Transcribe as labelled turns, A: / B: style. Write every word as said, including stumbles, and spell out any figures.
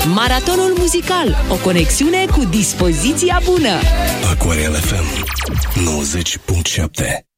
A: Maratonul muzical, o conexiune cu dispoziția bună.
B: Aquarel F M nouăzeci punct șapte.